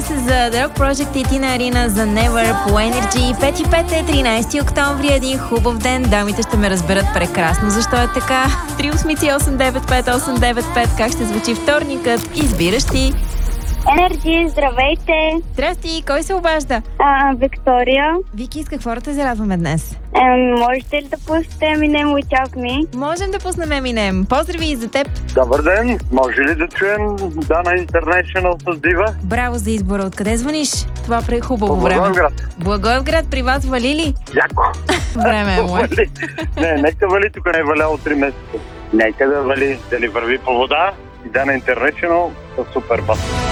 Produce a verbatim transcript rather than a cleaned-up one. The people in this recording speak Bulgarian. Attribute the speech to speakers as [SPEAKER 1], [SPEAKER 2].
[SPEAKER 1] Чуваме се за The Rock Project и Тина Арина за Never по Energy. пет и пет е тринайсети октомври, един хубав ден. Дамите ще ме разберат прекрасно защо е така. три осмици осем девет пет осем девет пет. Как ще звучи вторникът? Избираш ти.
[SPEAKER 2] Енерджи, здравейте!
[SPEAKER 1] Здрасти, кой се обажда?
[SPEAKER 2] А, Виктория.
[SPEAKER 1] Вики, с какво да те зарадваме днес?
[SPEAKER 2] Е, можете ли да пустите Eminem Without Me?
[SPEAKER 1] Можем да пуснем Eminem. Поздрави и за теб.
[SPEAKER 3] Добър ден! Може ли да чуем Dana International с Дива?
[SPEAKER 1] Браво за избора. Откъде звъниш? Това при хубаво
[SPEAKER 3] По
[SPEAKER 1] време.
[SPEAKER 3] Благоевград.
[SPEAKER 1] Благоевград, при вас вали ли?
[SPEAKER 3] Яко!
[SPEAKER 1] Време е мое.
[SPEAKER 3] Вали. Не, нека вали, тук не е валяло три месеца. Нека да вали, дали върви по вода. Dana International с супер бас.